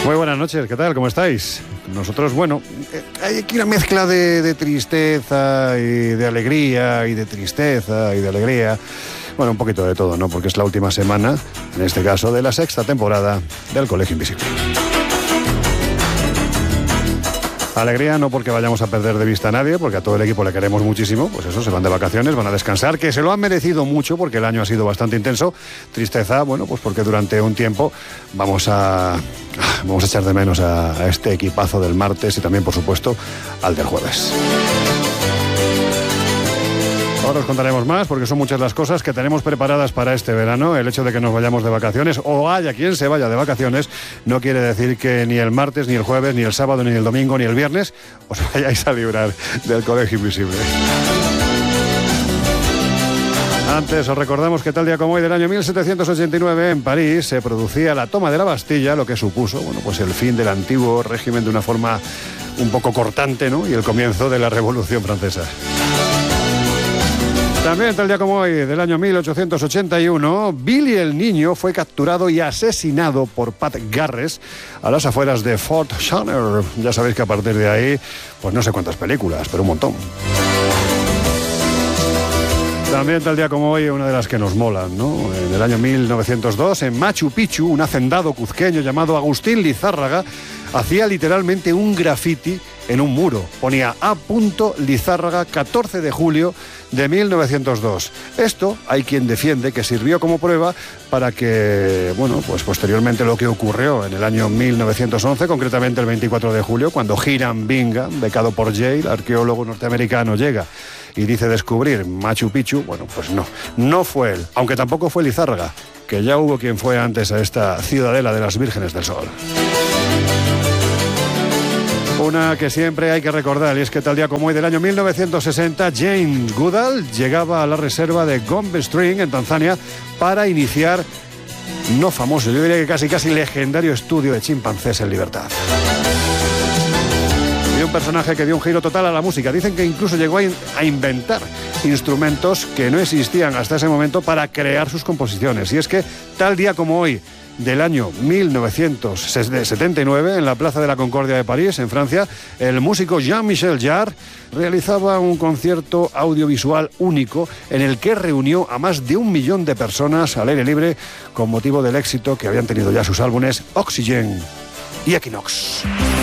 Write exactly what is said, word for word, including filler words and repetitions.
Muy buenas noches, ¿qué tal? ¿Cómo estáis? Nosotros, bueno, hay aquí una mezcla de, de tristeza y de alegría, y de tristeza y de alegría. Bueno, un poquito de todo, ¿no? Porque es la última semana, en este caso, de la sexta temporada del Colegio Invisible. Alegría no porque vayamos a perder de vista a nadie, porque a todo el equipo le queremos muchísimo, pues eso, se van de vacaciones, van a descansar, que se lo han merecido mucho porque el año ha sido bastante intenso. Tristeza, bueno, pues porque durante un tiempo vamos a, vamos a echar de menos a, a este equipazo del martes y también, por supuesto, al del jueves. Ahora os contaremos más porque son muchas las cosas que tenemos preparadas para este verano. El hecho de que nos vayamos de vacaciones o haya quien se vaya de vacaciones no quiere decir que ni el martes, ni el jueves, ni el sábado, ni el domingo, ni el viernes os vayáis a librar del Colegio Invisible. Antes os recordamos que tal día como hoy del año mil setecientos ochenta y nueve en París se producía la toma de la Bastilla, lo que supuso, bueno, pues el fin del antiguo régimen de una forma un poco cortante, ¿no? Y el comienzo de la Revolución Francesa. También tal día como hoy, del año mil ochocientos ochenta y uno, Billy el Niño fue capturado y asesinado por Pat Garrett a las afueras de Fort Sumner. Ya sabéis que a partir de ahí, pues no sé cuántas películas, pero un montón. También tal día como hoy, una de las que nos molan, ¿no? En el año mil novecientos dos, en Machu Picchu, un hacendado cuzqueño llamado Agustín Lizárraga hacía literalmente un graffiti en un muro. Ponía A. Lizárraga, catorce de julio de mil novecientos dos. Esto hay quien defiende que sirvió como prueba para que, bueno, pues posteriormente lo que ocurrió en el año mil novecientos once, concretamente el veinticuatro de julio, cuando Hiram Bingham, becado por Yale, arqueólogo norteamericano, llega y dice descubrir Machu Picchu, bueno, pues no, no fue él, aunque tampoco fue Lizárraga, que ya hubo quien fue antes a esta ciudadela de las Vírgenes del Sol. Una que siempre hay que recordar, y es que tal día como hoy del año mil novecientos sesenta, Jane Goodall llegaba a la reserva de Gombe String en Tanzania para iniciar, no famoso, yo diría que casi casi legendario estudio de chimpancés en libertad. Y un personaje que dio un giro total a la música. Dicen que incluso llegó a, in- a inventar instrumentos que no existían hasta ese momento para crear sus composiciones. Y es que tal día como hoy del año mil novecientos setenta y nueve, en la Plaza de la Concordia de París, en Francia, el músico Jean-Michel Jarre realizaba un concierto audiovisual único en el que reunió a más de un millón de personas al aire libre con motivo del éxito que habían tenido ya sus álbumes Oxygen y Equinox.